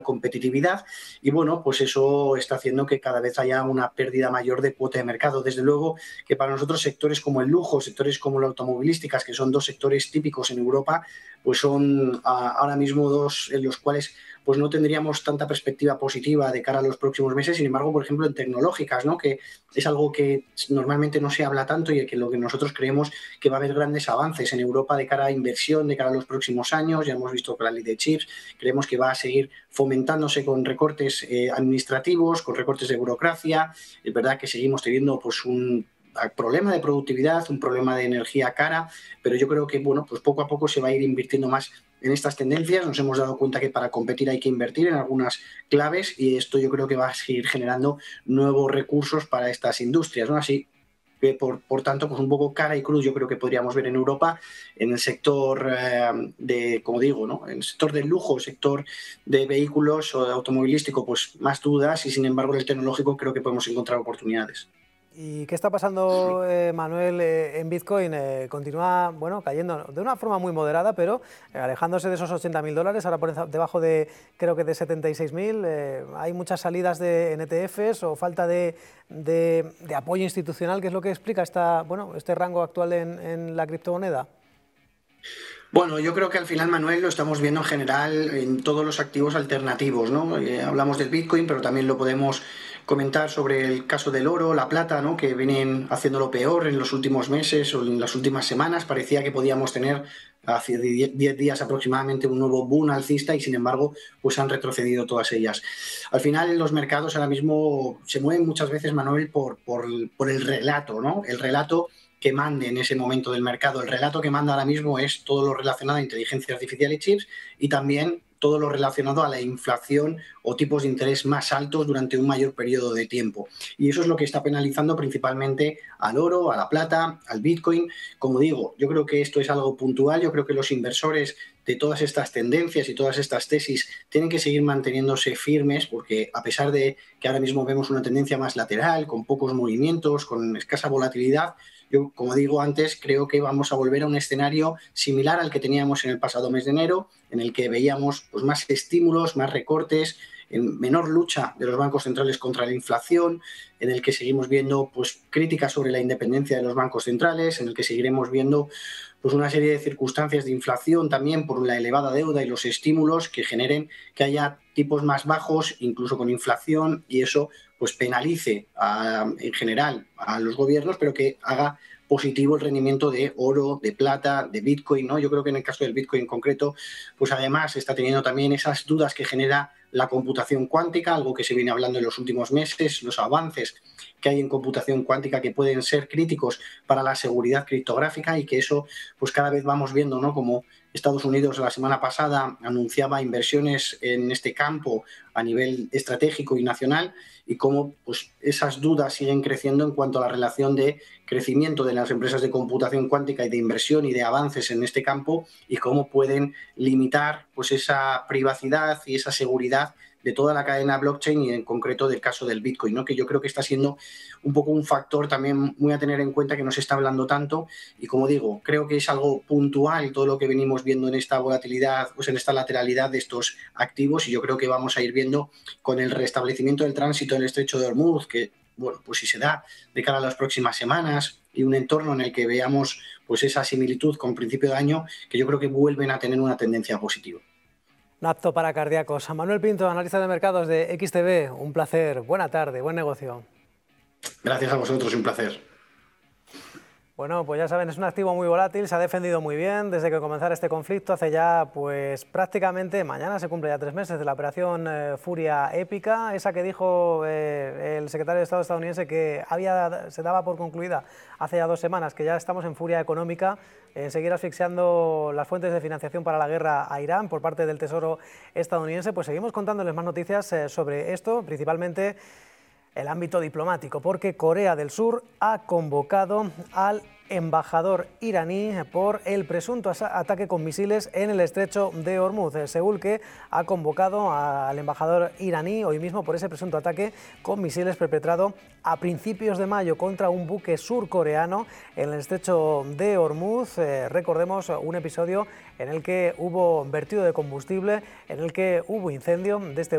competitividad y bueno, pues eso está haciendo que cada vez haya una pérdida mayor de cuota de mercado. Desde luego que para nosotros sectores como el lujo, sectores como la automovilística, que son dos sectores típicos en Europa, pues son ahora mismo dos en los cuales pues no tendríamos tanta perspectiva positiva de cara a los próximos meses. Sin embargo, por ejemplo, en tecnológicas, ¿no? Que es algo que normalmente no se habla tanto y que lo que nosotros creemos que va a haber grandes avances en Europa de cara a inversión, de cara a los próximos años. Ya hemos visto que la ley de chips creemos que va a seguir fomentándose con recortes administrativos, con recortes de burocracia. Es verdad que seguimos teniendo pues un problema de productividad, un problema de energía cara, pero yo creo que bueno, pues poco a poco se va a ir invirtiendo más en estas tendencias. Nos hemos dado cuenta que para competir hay que invertir en algunas claves y esto yo creo que va a seguir generando nuevos recursos para estas industrias, ¿no? Así que por tanto, pues un poco cara y cruz yo creo que podríamos ver en Europa, en el sector como digo, ¿no? En el sector del lujo, el sector de vehículos o de automovilístico, pues más dudas y sin embargo en el tecnológico creo que podemos encontrar oportunidades. ¿Y qué está pasando, Manuel, en Bitcoin? Continúa, bueno, cayendo de una forma muy moderada, pero alejándose de esos $80.000, ahora por debajo de, creo que de 76.000. Hay muchas salidas de ETFs o falta de apoyo institucional. ¿Qué es lo que explica este rango actual en la criptomoneda? Bueno, yo creo que al final, Manuel, lo estamos viendo en general en todos los activos alternativos, ¿no? Hablamos del Bitcoin, pero también lo podemos comentar sobre el caso del oro, la plata, ¿no? Que vienen haciéndolo peor en los últimos meses o en las últimas semanas. Parecía que podíamos tener hace 10 días aproximadamente un nuevo boom alcista y sin embargo pues han retrocedido todas ellas. Al final los mercados ahora mismo se mueven muchas veces, Manuel, por el relato, ¿no? El relato que mande en ese momento del mercado. El relato que manda ahora mismo es todo lo relacionado a inteligencia artificial y chips y también todo lo relacionado a la inflación o tipos de interés más altos durante un mayor periodo de tiempo. Y eso es lo que está penalizando principalmente al oro, a la plata, al Bitcoin. Como digo, yo creo que esto es algo puntual. Yo creo que los inversores de todas estas tendencias y todas estas tesis tienen que seguir manteniéndose firmes porque a pesar de que ahora mismo vemos una tendencia más lateral, con pocos movimientos, con escasa volatilidad, yo, como digo antes, creo que vamos a volver a un escenario similar al que teníamos en el pasado mes de enero, en el que veíamos pues, más estímulos, más recortes, en menor lucha de los bancos centrales contra la inflación, en el que seguimos viendo pues, críticas sobre la independencia de los bancos centrales, en el que seguiremos viendo pues, una serie de circunstancias de inflación también por la elevada deuda y los estímulos que generen que haya tipos más bajos, incluso con inflación, y eso pues penalice en general a los gobiernos, pero que haga positivo el rendimiento de oro, de plata, de Bitcoin, ¿no? Yo creo que en el caso del Bitcoin en concreto, pues además está teniendo también esas dudas que genera la computación cuántica, algo que se viene hablando en los últimos meses, los avances que hay en computación cuántica que pueden ser críticos para la seguridad criptográfica y que eso pues cada vez vamos viendo, ¿no? Como Estados Unidos la semana pasada anunciaba inversiones en este campo a nivel estratégico y nacional y cómo pues, esas dudas siguen creciendo en cuanto a la relación de crecimiento de las empresas de computación cuántica y de inversión y de avances en este campo y cómo pueden limitar pues, esa privacidad y esa seguridad de toda la cadena blockchain y en concreto del caso del Bitcoin, ¿no? Que yo creo que está siendo un poco un factor también muy a tener en cuenta que no se está hablando tanto y como digo, creo que es algo puntual todo lo que venimos viendo en esta volatilidad, pues en esta lateralidad de estos activos y yo creo que vamos a ir viendo con el restablecimiento del tránsito en el estrecho de Hormuz, que bueno, pues si se da de cara a las próximas semanas y un entorno en el que veamos pues esa similitud con principio de año, que yo creo que vuelven a tener una tendencia positiva. No apto para cardíacos. Manuel Pinto, analista de mercados de XTB, un placer. Buena tarde, buen negocio. Gracias a vosotros, un placer. Bueno, pues ya saben, es un activo muy volátil, se ha defendido muy bien desde que comenzara este conflicto hace ya, pues prácticamente, mañana se cumple ya 3 meses de la operación Furia Épica, esa que dijo el secretario de Estado estadounidense que se daba por concluida hace ya 2 semanas, que ya estamos en furia económica, en seguir asfixiando las fuentes de financiación para la guerra a Irán por parte del Tesoro estadounidense. Pues seguimos contándoles más noticias sobre esto, principalmente el ámbito diplomático, porque Corea del Sur ha convocado al embajador iraní por el presunto ataque con misiles en el estrecho de Hormuz. Seúl que ha convocado al embajador iraní hoy mismo por ese presunto ataque con misiles perpetrado a principios de mayo contra un buque surcoreano en el estrecho de Hormuz. Recordemos un episodio en el que hubo vertido de combustible, en el que hubo incendio de este